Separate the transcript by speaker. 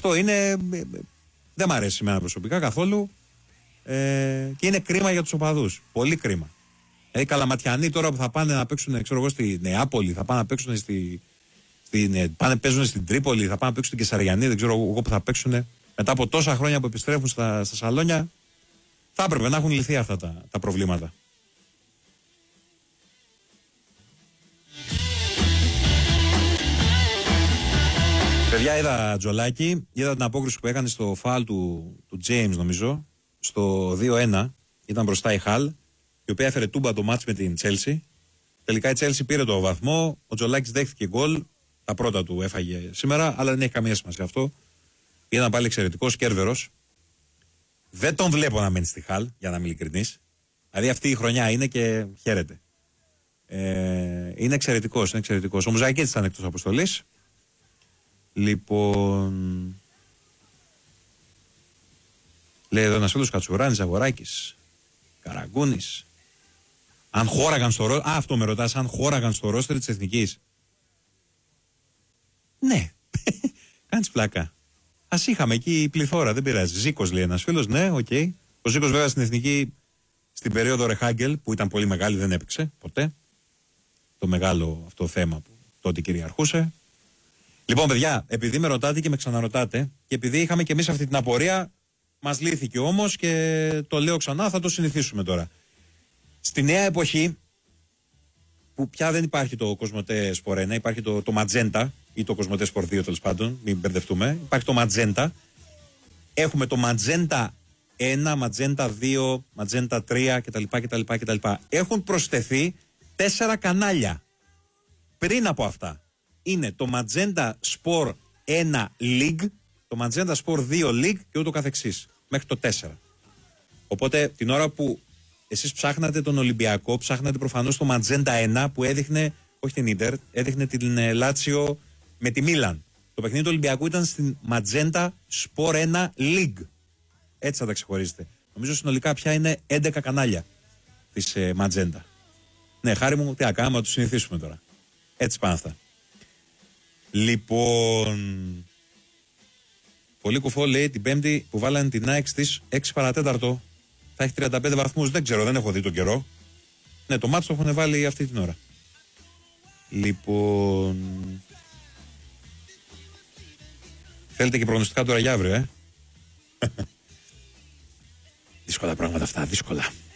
Speaker 1: Αυτό είναι. Δεν μ' αρέσει εμένα προσωπικά καθόλου. Και είναι κρίμα για τους οπαδούς. Πολύ κρίμα. Καλαματιανοί τώρα που θα πάνε να παίξουν, ξέρω εγώ, στη Νεάπολη, θα πάνε να παίξουν παίζουν στην Τρίπολη, θα πάνε να παίξουν στην Κεσαριανή, δεν ξέρω εγώ που θα παίξουν. Μετά από τόσα χρόνια που επιστρέφουν στα σαλόνια, θα έπρεπε να έχουν λυθεί αυτά τα προβλήματα. Παιδιά, είδα Τζολάκη, είδα την απόκριση που έκανε στο φάουλ του James, νομίζω, στο 2-1. Ήταν μπροστά η Χαλ, η οποία έφερε τούμπα το μάτς με την Chelsea. Τελικά η Chelsea πήρε το βαθμό, ο Τζολάκης δέχτηκε γκολ, τα πρώτα του έφαγε σήμερα, αλλά δεν έχει καμία σημασία αυτό. Ήταν πάλι εξαιρετικός, κέρβερος. Δεν τον βλέπω να μένει στη Χαλ, για να είμαι ειλικρινής. Δηλαδή αυτή η χρονιά είναι και χαίρεται. Είναι εξαιρετικός, είναι εξαιρετικός. Ο Μουζακίτης ήταν εκτός αποστολής. Λοιπόν, λέει εδώ ένας φίλος, Κατσουράνης, Αγοράκης, Καραγκούνης. Αν χώραγαν στο ρόστερ, αυτό με ρωτάς, αν χώραγαν στο ρόστερ της Εθνικής. Ναι, κάνεις πλάκα. Ας είχαμε εκεί πληθώρα, δεν πειράζει. Ζήκος, λέει ένας φίλος, ναι, οκ. Ο Ζήκος βέβαια στην Εθνική, στην περίοδο Ρεχάγκελ, που ήταν πολύ μεγάλη, δεν έπαιξε ποτέ. Το μεγάλο αυτό θέμα που τότε κυριαρχούσε. Λοιπόν, παιδιά, επειδή με ρωτάτε και με ξαναρωτάτε, και επειδή είχαμε και εμείς αυτή την απορία, μας λύθηκε όμως και το λέω ξανά, θα το συνηθίσουμε τώρα. Στη νέα εποχή, που πια δεν υπάρχει το Κοσμοτέ Σπορ 1, υπάρχει το Magenta ή το Κοσμοτέ Σπορ 2, τέλος πάντων, μην μπερδευτούμε. Υπάρχει το Magenta. Έχουμε το Magenta 1, Magenta 2, Magenta 3 κτλ. Έχουν προσθεθεί 4 κανάλια. Πριν από αυτά είναι το Magenta Sport 1 League, το Magenta Sport 2 League και ούτω καθεξής, μέχρι το 4. Οπότε την ώρα που εσείς ψάχνατε τον Ολυμπιακό, ψάχνατε προφανώς το Magenta 1 που έδειχνε, όχι την Ίντερ, έδειχνε την Λάτσιο με τη Μίλαν. Το παιχνίδι του Ολυμπιακού ήταν στην Magenta Sport 1 League. Έτσι θα τα ξεχωρίζετε. Νομίζω συνολικά πια είναι 11 κανάλια της Magenta. Ναι, χάρη μου, τι να κάνουμε, να το συνηθίσουμε τώρα. Έτσι πάνε αυτά. Λοιπόν, πολύ κουφό, λέει, την Πέμπτη που βάλανε την ΑΕΚ στις 6 παρατέταρτο. Θα έχει 35 βαθμούς, δεν ξέρω, δεν έχω δει τον καιρό. Ναι, το μάτς το έχουν βάλει αυτή την ώρα. Λοιπόν, θέλετε και προγνωστικά τώρα για αύριο, Δύσκολα πράγματα αυτά, δύσκολα.